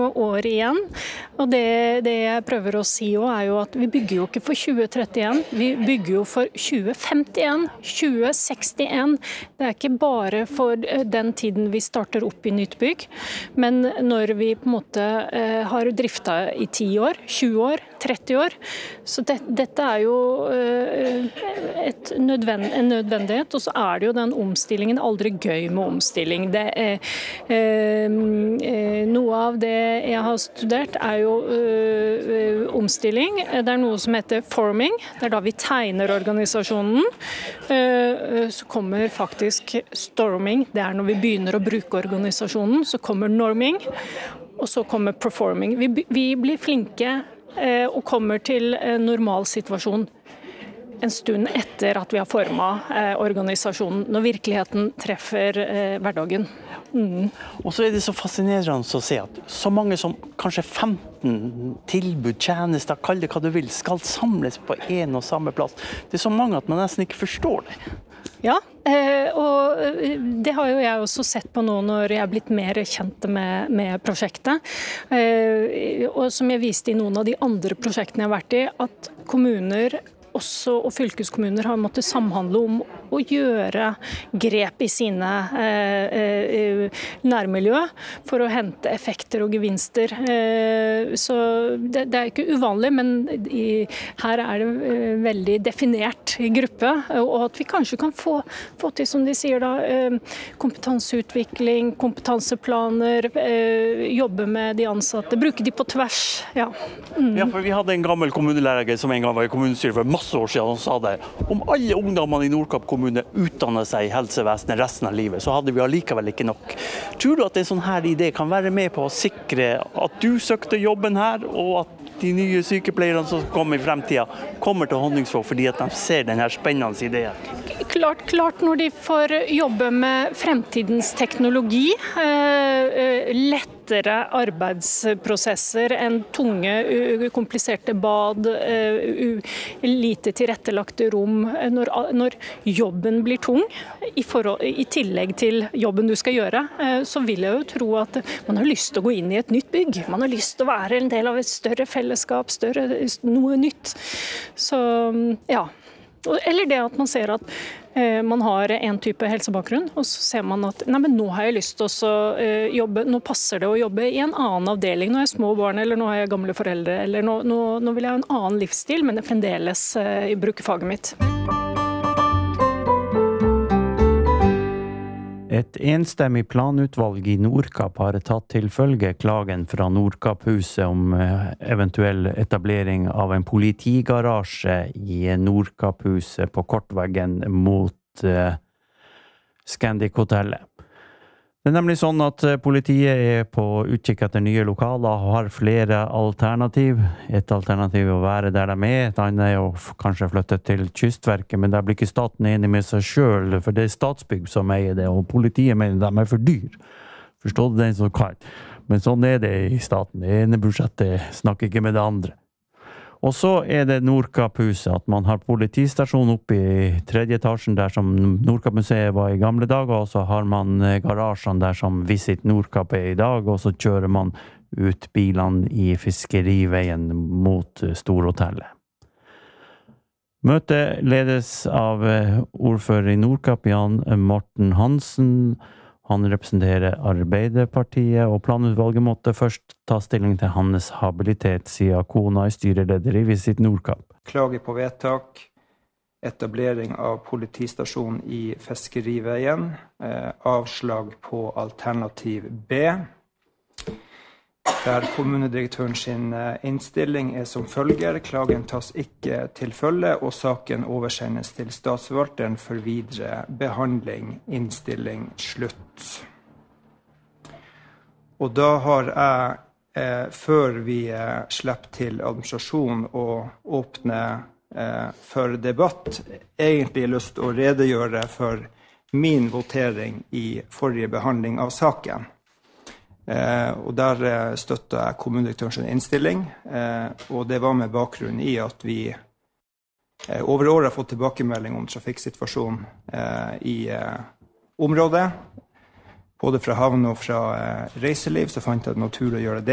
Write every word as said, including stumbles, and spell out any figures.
år igjen, og det, det jeg prøver å si også er jo at vi bygger jo ikke for tjue trettien, vi bygger jo for tjue femtien, tjue sekstien. Det er ikke bare for den tiden vi starter opp i nytt bygg, men når vi på en måte eh, har driftet i ti år, tjue år, tretti år, så det, dette er jo eh, et nødvend, en nødvendighet, og så er det jo den omstillingen aldri gøy med omstilling. Det er, eh, noe av det jeg har studert er jo eh, omstilling. Det er noe som heter forming, det er da vi tegner organisasjonen. Eh, så kommer faktisk storming, det er når vi begynner å bruke organisasjonen, så kommer norming, og så kommer performing. Vi, vi blir flinke eh, og kommer til en normal situasjon en stund etter at vi har formet eh, organisasjonen, når virkeligheten treffer eh, hverdagen. Mm. Og så er det så fascinerende å se at så mange som kanskje femten tilbud, tjenester, kall det hva du vil, skal samles på en og samme plass. Det er så mange at man nesten ikke forstår det. Ja, og det har jo jeg også sett på nå når jeg er blitt mer kjent med, med prosjektet. Og som jeg viste i noen av de andre prosjektene jeg har vært i, at kommuner også, og fylkeskommuner har måttet samhandle om å gjøre grep i sine eh, eh, nærmiljø for å hente effekter og gevinster. Eh, så det, det er ikke uvanlig, men i, her er det eh, veldig definert gruppe, og at vi kanskje kan få, få til, som de sier da, eh, kompetanseutvikling, kompetanseplaner, eh, jobbe med de ansatte, bruke de på tvers. Ja. Mm. Ja, for vi hadde en gammel kommunelærer som en gang var i kommunestyret for masse år siden, han sa det. Om alle ungdommene i Nordkapp kommune utdanner seg i helsevesenet resten av livet, så hadde vi allikevel ikke nok. Tror du at en sånn her idé kan være med på å sikre at du søkte jobben her, og at de nye sykepleierne som kommer i fremtiden kommer til Honningsvåg fordi at de ser denne spennende ideen? Klart, klart når de får jobbe med fremtidens teknologi, eh, lettere arbeidsprosesser enn tunge, kompliserte bad, lite tilrettelagte rom. Når, når jobben blir tung, i, forhold, i tillegg til jobben du skal gjøre, så vil jeg jo tro at man har lyst til å gå inn i et nytt bygg. Man har lyst til å være en del av et større fellesskap, større, noe nytt. Så ja. Eller det at man ser at eh, man har en type helsebakgrunn, og så ser man at nei, men nå har jeg lyst til å eh, jobbe, nå passer det å jobbe i en annen avdeling, nå har jeg små barn, eller nå har jeg gamle foreldre, eller nå, nå, nå vil jeg ha en annen livsstil, men fremdeles eh, bruke faget mitt. Et enstemmig planutvalg i Nordkapp har tatt til følge klagen fra Nordkapphuset om eventuell etablering av en politigarasje i Nordkapphuset på Kortveggen mot uh, Scandic-hotellet. Det er nemlig sånn at politiet er på utkikk etter nye lokaler og har flere alternativ. Et alternativ er å være der de er, et annet er å kanskje flytte til Kystverket, men der blir ikke staten enig med seg selv, for det er Statsbygg som eier det, og politiet mener de er for dyr. Forstår du den som kan? Men sånn er det i staten. Det ene budsjettet snakker ikke med det andre. Og så er det Nordkapphuset, at man har politistasjon oppe i tredje etasjen der som Nordkappmuseet var i gamle dager, og så har man garasjen der som Visit Nordkapp er i dag, og så kjører man ut bilene i fiskeriveien mot Storhotellet. Møtet ledes av ordfører i Nordkapp, Jan Morten Hansen. Han representerer Arbeiderpartiet, og planutvalget måtte først ta stilling til hans habilitet, siden kona er styreleder i Visit Nordkapp. Klage på vedtak, etablering av politistasjon i Fiskeriveien, eh, avslag på alternativ B, der kommunedirektøren sin innstilling er som følger. Klagen tas ikke til følge, og saken oversendes til statsforvalteren for videre behandling. Innstilling slutt. Og da har jeg, eh, før vi eh, slipper til administrasjon og åpner eh, for debatt, egentlig lyst til å redegjøre for min votering i forrige behandling av saken. Eh, og der eh, støttet jeg kommunedirektørens innstilling, eh, og det var med bakgrunn i at vi eh, over året har fått tilbakemelding om trafikksituasjonen eh, i eh, området, både fra havn og fra eh, reiseliv, så fant jeg det naturlig å gjøre det.